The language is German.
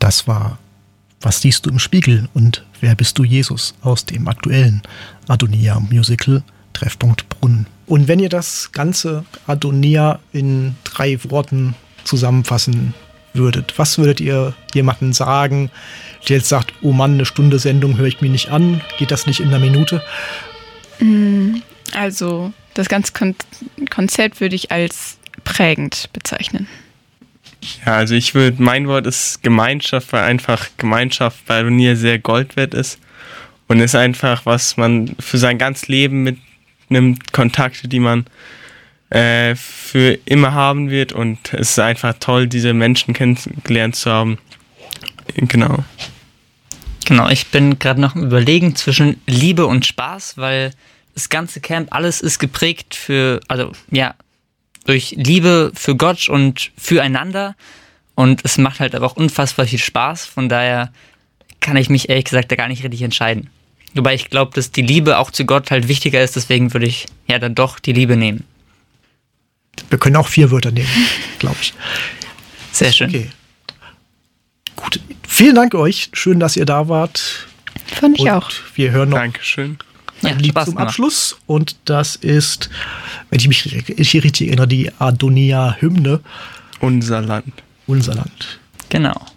Das war Was siehst du im Spiegel und Wer bist du, Jesus? Aus dem aktuellen Adonia-Musical Treffpunkt Brunn. Und wenn ihr das ganze Adonia in 3 Worten zusammenfassen würdet, was würdet ihr jemandem sagen, der jetzt sagt, oh Mann, 1 Stunde Sendung höre ich mir nicht an, geht das nicht in 1 Minute? Also das ganze Konzept würde ich als prägend bezeichnen. Ja, also mein Wort ist Gemeinschaft, weil einfach Gemeinschaft bei Adonia sehr Gold wert ist und ist einfach, was man für sein ganzes Leben mitnimmt, Kontakte, die man für immer haben wird, und es ist einfach toll, diese Menschen kennengelernt zu haben. Genau, ich bin gerade noch im Überlegen zwischen Liebe und Spaß, weil das ganze Camp, alles ist geprägt durch Liebe für Gott und füreinander, und es macht halt aber auch unfassbar viel Spaß, von daher kann ich mich ehrlich gesagt da gar nicht richtig entscheiden. Wobei ich glaube, dass die Liebe auch zu Gott halt wichtiger ist, deswegen würde ich ja dann doch die Liebe nehmen. Wir können auch 4 Wörter nehmen, glaube ich. Sehr schön. Okay. Gut, vielen Dank euch, schön, dass ihr da wart. Fand ich auch. Wir hören noch Dankeschön. ein Lied zum Abschluss, und das ist, wenn ich mich richtig erinnere, die Adonia-Hymne. Unser Land. Unser Land. Genau.